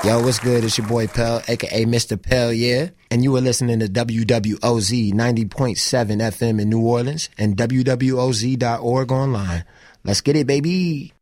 Yo, what's good? It's your boy Pell, a.k.a. Mr. Pell, yeah? And you are listening to WWOZ 90.7 FM in New Orleans and WWOZ.org online. Let's get it, baby.